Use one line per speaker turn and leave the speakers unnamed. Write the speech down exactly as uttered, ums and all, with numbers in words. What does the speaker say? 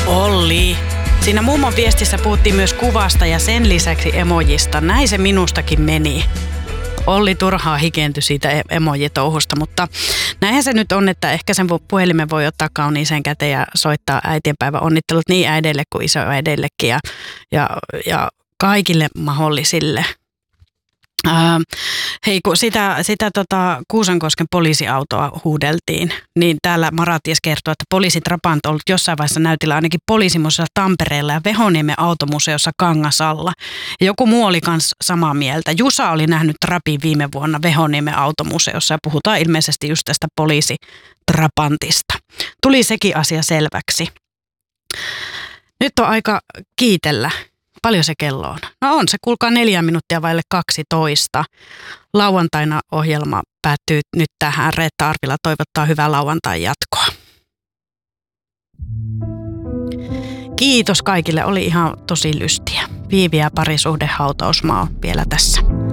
Olli. Siinä mummon viestissä puhuttiin myös kuvasta ja sen lisäksi emojista. Näin se minustakin meni. Olli turhaa hikentyi siitä emojitouhusta, mutta näinhän se nyt on, että ehkä sen puhelimen voi ottaa kauniiseen käteen ja soittaa äitienpäivän onnittelut niin äideille kuin isoäideillekin ja, ja, ja kaikille mahdollisille. Ää, hei, kun sitä, sitä tota Kuusankosken poliisiautoa huudeltiin, niin täällä Maraties kertoo, että poliisi Trabant on ollut jossain vaiheessa näytillä ainakin poliisimuseossa Tampereella ja Vehoniemen automuseossa Kangasalla. Ja joku muu oli kans samaa mieltä. Jusa oli nähnyt Trabin viime vuonna Vehoniemen automuseossa ja puhutaan ilmeisesti just tästä poliisi Trabantista. Tuli sekin asia selväksi. Nyt on aika kiitellä. Paljon se kello on? No on se, kuulkaa neljä minuuttia vaille kaksitoista. Lauantaina ohjelma päättyy nyt tähän. Reetta Arvila toivottaa hyvää lauantain jatkoa. Kiitos kaikille, oli ihan tosi lystiä. Viivi ja parisuhdehautausmaa on vielä tässä.